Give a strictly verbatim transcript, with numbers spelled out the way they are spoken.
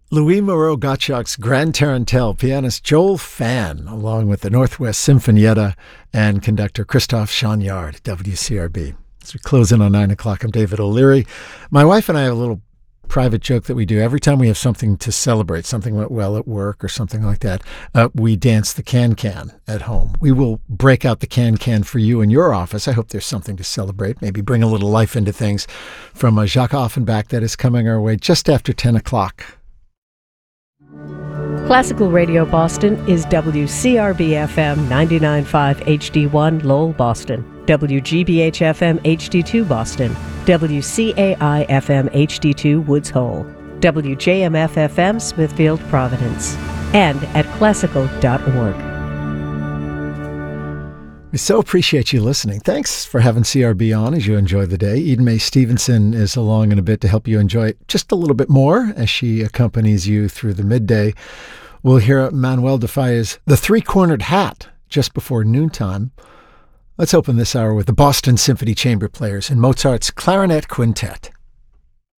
Louis Moreau Gottschalk's Grand Tarantelle, pianist Joel Fan, along with the Northwest Sinfonietta and conductor Christophe Chagnard, W C R B. As we close in on nine o'clock, I'm David O'Leary. My wife and I have a little private joke that we do. Every time we have something to celebrate, something went well at work or something like that, uh, we dance the can-can at home. We will break out the can-can for you in your office. I hope there's something to celebrate. Maybe bring a little life into things from uh, Jacques Offenbach that is coming our way just after ten o'clock. Classical Radio Boston is W C R B F M ninety-nine point five H D one Lowell, Boston, W G B H F M H D two Boston, W C A I F M H D two Woods Hole, W J M F F M Smithfield, Providence, and at classical dot org. We so appreciate you listening. Thanks for having C R B on as you enjoy the day. Eden Mae Stevenson is along in a bit to help you enjoy it just a little bit more as she accompanies you through the midday. We'll hear Manuel de Falla's The Three-Cornered Hat just before noontime. Let's open this hour with the Boston Symphony Chamber Players and Mozart's Clarinet Quintet.